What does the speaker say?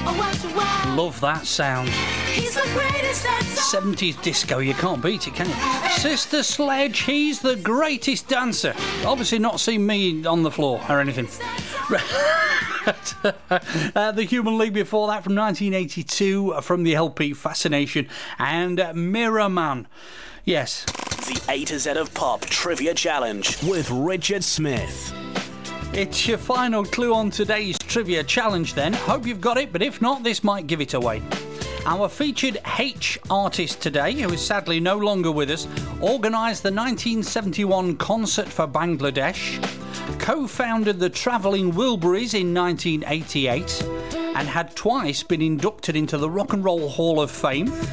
Love that sound. He's the greatest dancer. 70s disco, you can't beat it, can you? Sister Sledge, he's the greatest dancer. Obviously not seen me on the floor or anything. The Human League before that from 1982 from the LP Fascination and Mirror Man. Yes. The A to Z of Pop Trivia Challenge with Richard Smith. It's your final clue on today's Trivia Challenge then. Hope you've got it, but if not, this might give it away. Our featured H artist today, who is sadly no longer with us, organised the 1971 concert for Bangladesh, co-founded the Travelling Wilburys in 1988, and had twice been inducted into the Rock and Roll Hall of Fame